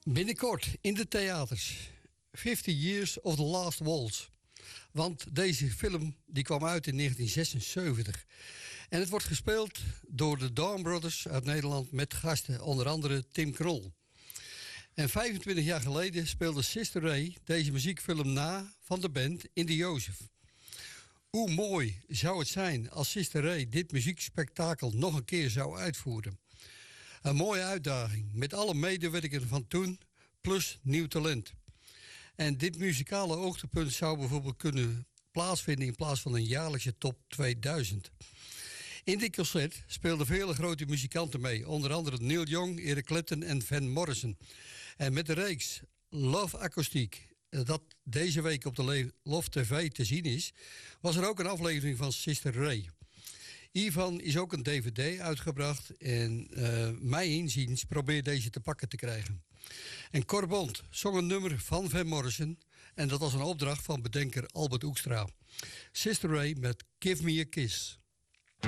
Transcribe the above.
Binnenkort in de theaters. 50 Years of the Last Waltz. Want deze film die kwam uit in 1976. En het wordt gespeeld door de Dawn Brothers uit Nederland met gasten, onder andere Tim Knol. En 25 jaar geleden speelde Sister Ray deze muziekfilm na van de band in de Jozef. Hoe mooi zou het zijn als Sister Ray dit muziekspektakel nog een keer zou uitvoeren. Een mooie uitdaging met alle medewerkers van toen plus nieuw talent. En dit muzikale hoogtepunt zou bijvoorbeeld kunnen plaatsvinden in plaats van een jaarlijkse top 2000. In dit concert speelden vele grote muzikanten mee, onder andere Neil Young, Eric Clapton en Van Morrison. En met de reeks Love Akoestiek, dat deze week op de Love TV te zien is, was er ook een aflevering van Sister Ray. Hiervan is ook een DVD uitgebracht en mij inziens probeer deze te pakken te krijgen. En Cor Bond zong een nummer van Van Morrison en dat was een opdracht van bedenker Albert Hoekstra. Sister Ray met Give Me a Kiss.